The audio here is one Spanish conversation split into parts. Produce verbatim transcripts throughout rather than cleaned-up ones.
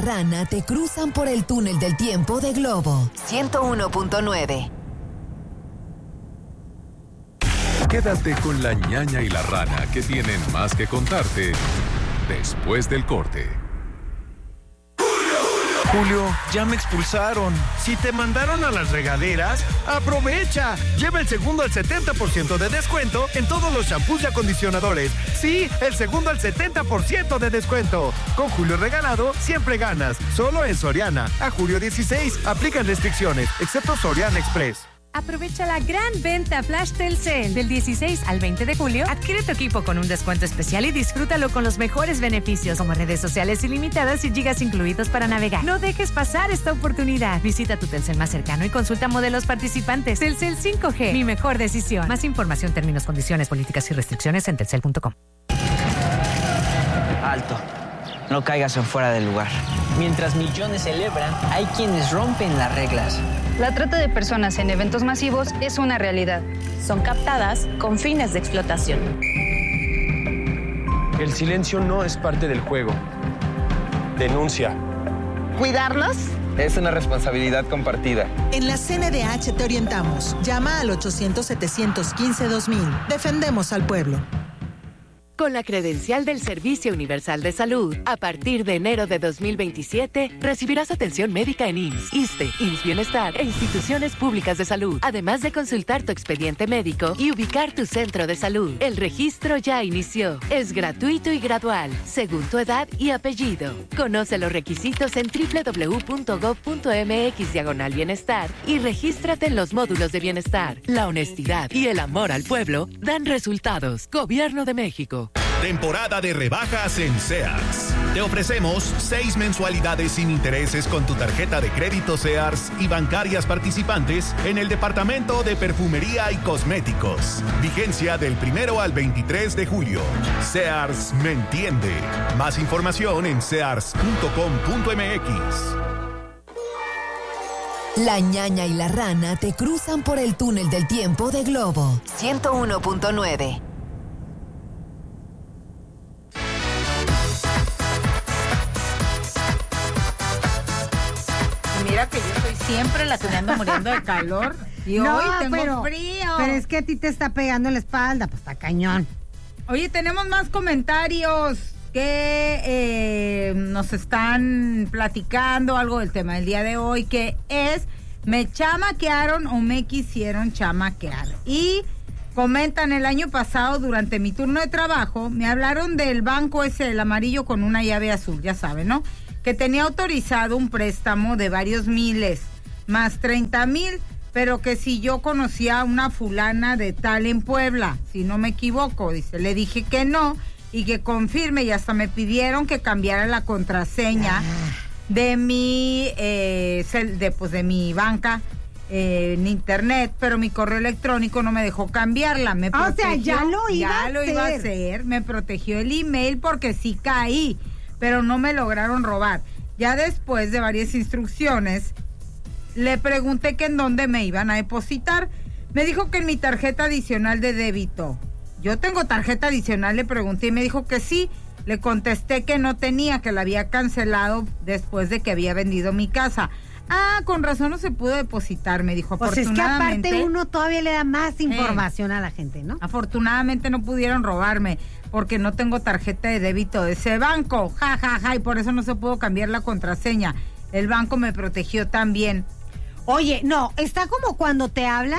Rana te cruzan por el túnel del tiempo de Globo ciento uno punto nueve. Quédate con la ñaña y la rana, que tienen más que contarte después del corte. Julio, ya me expulsaron. Si te mandaron a las regaderas, aprovecha. Lleva el segundo al setenta por ciento de descuento en todos los shampoos y acondicionadores. Sí, el segundo al setenta por ciento de descuento. Con Julio Regalado, siempre ganas. Solo en Soriana. A julio dieciséis, aplican restricciones, excepto Soriana Express. Aprovecha la gran venta Flash Telcel del dieciséis al veinte de julio. Adquiere tu equipo con un descuento especial y disfrútalo con los mejores beneficios, como redes sociales ilimitadas y gigas incluidos para navegar. No dejes pasar esta oportunidad. Visita tu Telcel más cercano y consulta modelos participantes. Telcel cinco G, mi mejor decisión. Más información, términos, condiciones, políticas y restricciones en telcel punto com. Alto. No caigas en fuera del lugar. Mientras millones celebran, hay quienes rompen las reglas. La trata de personas en eventos masivos es una realidad. Son captadas con fines de explotación. El silencio no es parte del juego. Denuncia. ¿Cuidarlos? Es una responsabilidad compartida. En la C N D H te orientamos. Llama al ochocientos, setecientos quince, dos mil. Defendemos al pueblo. Con la credencial del Servicio Universal de Salud, a partir de enero de dos mil veintisiete, recibirás atención médica en I M S S, ISSSTE, I M S S Bienestar e instituciones públicas de salud, además de consultar tu expediente médico y ubicar tu centro de salud. El registro ya inició. Es gratuito y gradual, según tu edad y apellido. Conoce los requisitos en doble u doble u doble u punto gob punto eme equis diagonal bienestar y regístrate en los módulos de bienestar. La honestidad y el amor al pueblo dan resultados. Gobierno de México. Temporada de rebajas en Sears. Te ofrecemos seis mensualidades sin intereses con tu tarjeta de crédito Sears y bancarias participantes en el departamento de perfumería y cosméticos. Vigencia del primero al veintitrés de julio. Sears me entiende. Más información en sears punto com punto eme equis. La ñaña y la rana te cruzan por el túnel del tiempo de Globo ciento uno punto nueve. Mira que yo soy siempre la que me ando muriendo de calor y no, hoy tengo pero, frío. Pero es que a ti te está pegando en la espalda, pues está cañón. Oye, tenemos más comentarios que eh, nos están platicando algo del tema del día de hoy, que es me chamaquearon o me quisieron chamaquear. Y comentan, el año pasado durante mi turno de trabajo me hablaron del banco ese, el amarillo con una llave azul, ya saben, ¿no? Que tenía autorizado un préstamo de varios miles, más treinta mil, pero que si yo conocía a una fulana de tal en Puebla, si no me equivoco, dice, le dije que no y que confirme, y hasta me pidieron que cambiara la contraseña de mi, eh, de, pues de mi banca eh, en internet, pero mi correo electrónico no me dejó cambiarla. Me ah, protegió, o sea, ya lo iba ya a lo hacer. iba a hacer, me protegió el email porque sí caí, pero no me lograron robar. Ya después de varias instrucciones, le pregunté que en dónde me iban a depositar. Me dijo que en mi tarjeta adicional de débito. Yo tengo tarjeta adicional, le pregunté y me dijo que sí. Le contesté que no tenía, que la había cancelado después de que había vendido mi casa. Ah, con razón no se pudo depositar, me dijo. Pues es que aparte uno todavía le da más información eh, a la gente, ¿no? Afortunadamente no pudieron robarme, porque no tengo tarjeta de débito de ese banco. Ja, ja, ja, y por eso no se pudo cambiar la contraseña. El banco me protegió también. Oye, no, está como cuando te hablan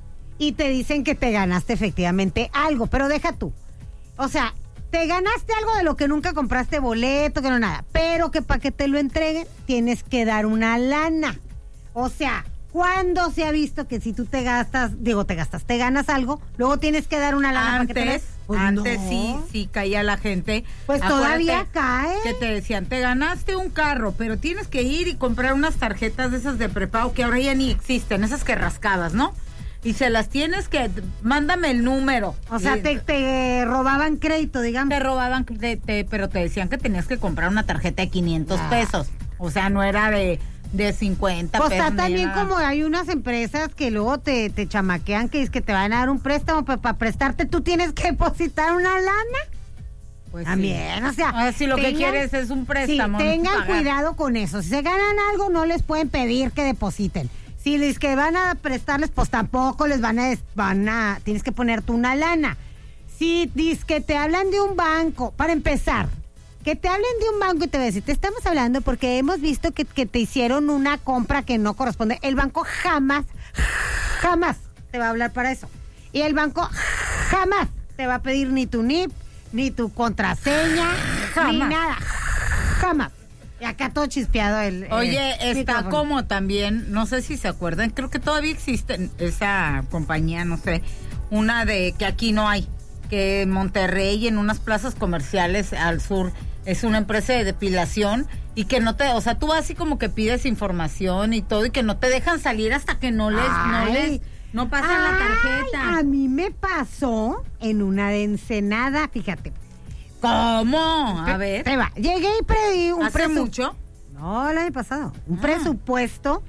y te dicen que te ganaste efectivamente algo, pero deja tú. O sea, te ganaste algo de lo que nunca compraste boleto, que no nada, pero que para que te lo entreguen tienes que dar una lana. O sea, ¿cuándo se ha visto que si tú te gastas, digo, te gastas, te ganas algo, luego tienes que dar una lana antes, para que te pues antes no. sí, sí caía la gente. Pues acuérdate todavía cae. Que te decían, te ganaste un carro, pero tienes que ir y comprar unas tarjetas de esas de prepago que ahora ya ni existen, esas que rascabas, ¿no? Y se las tienes que, mándame el número. O sea, y, te, te robaban crédito, digamos. Te robaban, te, te, pero te decían que tenías que comprar una tarjeta de quinientos ah. pesos. O sea, no era de, de cincuenta pues pesos. Pues está también como hay unas empresas que luego te, te chamaquean, que es que te van a dar un préstamo, pero para prestarte tú tienes que depositar una lana. Pues también, sí. o sea. Ah, si lo tengan, que quieres es un préstamo. Sí, tengan no cuidado con eso. Si se ganan algo, no les pueden pedir que depositen. Si les que van a prestarles, pues tampoco les van a, van a, tienes que poner tú una lana. Si dices que te hablan de un banco, para empezar, que te hablen de un banco y te voy a decir, te estamos hablando porque hemos visto que, que te hicieron una compra que no corresponde. El banco jamás, jamás te va a hablar para eso. Y el banco jamás te va a pedir ni tu N I P, ni tu contraseña, jamás. Ni nada, jamás. Y acá todo chispeado el... Oye, el está micrófono. como también, no sé si se acuerdan, creo que todavía existe esa compañía, no sé, una de que aquí no hay, que en Monterrey, en unas plazas comerciales al sur, es una empresa de depilación y que no te, o sea, tú vas así como que pides información y todo y que no te dejan salir hasta que no les, Ay, no les, no pasan ay, la tarjeta. A mí me pasó en una de Ensenada, fíjate. ¿Cómo? A ver. Te va. Llegué y pedí un ¿Hace presu- mucho? No, el año pasado. Un Ah. presupuesto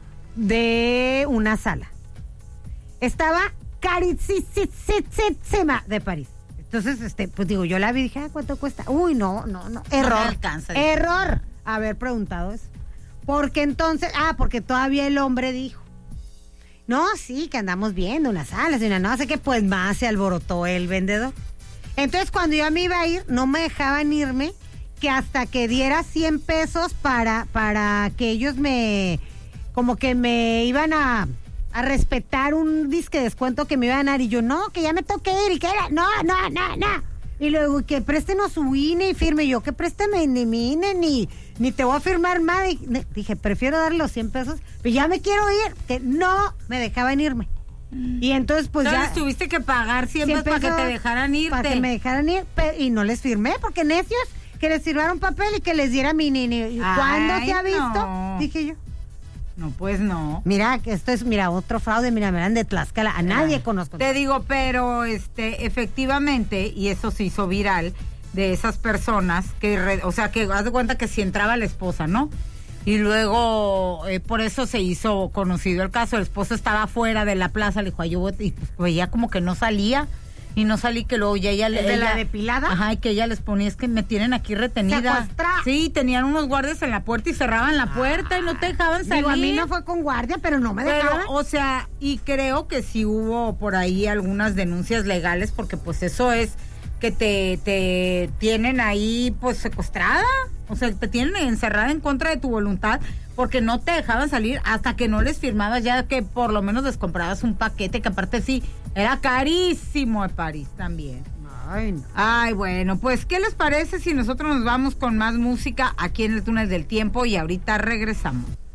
de una sala. Estaba carísima de París. Entonces, este, pues digo, yo la vi y dije, ah, ¿cuánto cuesta? Uy, no, no, no. Error. No me alcanza. Error. Haber preguntado eso. Porque entonces, ah, porque todavía el hombre dijo. No, sí, que andamos viendo unas salas y una no sé qué, pues más se alborotó el vendedor. Entonces, cuando yo me iba a ir, no me dejaban irme, que hasta que diera cien pesos para, para que ellos me, como que me iban a, a respetar un disque descuento que me iban a dar. Y yo, no, que ya me toqué ir, y que era, no, no, no, no. Y luego, que préstenos su I N E y firme. Y yo, que préstame ni mi I N E, ni, ni te voy a firmar más. Y dije, prefiero darle los cien pesos, pero ya me quiero ir, que no me dejaban irme. Y entonces pues Entonces, ya tuviste que pagar cien pesos para que te dejaran irte. para que me dejaran ir, pe- y no les firmé porque necios, que les firmaron papel y que les diera mi nini. ¿Cuándo te ha visto? No. Dije yo. No, pues no. Mira, que esto es, mira, otro fraude, mira, me dan de Tlaxcala, a nadie conozco. Te digo, pero este, efectivamente, y eso se hizo viral, de esas personas que, re- o sea, que haz de cuenta que si entraba la esposa, ¿no? Y luego, eh, por eso se hizo conocido el caso. El esposo estaba fuera de la plaza, le dijo, ay, yo voy", y pues veía como que no salía. Y no salí, que luego ya ella... ¿El ella, de la depilada? Ajá, y que ella les ponía, es que me tienen aquí retenida. Secuestra. Sí, tenían unos guardias en la puerta y cerraban la puerta y no te dejaban salir. Digo, a mí no fue con guardia, pero no me Pero, dejaban. o sea, y creo que sí hubo por ahí algunas denuncias legales, porque pues eso es que te, te tienen ahí pues secuestrada, o sea, te tienen encerrada en contra de tu voluntad, porque no te dejaban salir hasta que no les firmabas, ya que por lo menos les comprabas un paquete, que aparte sí, era carísimo de París también. Ay, no. Ay, bueno, pues, ¿qué les parece si nosotros nos vamos con más música aquí en el Túnel del Tiempo y ahorita regresamos?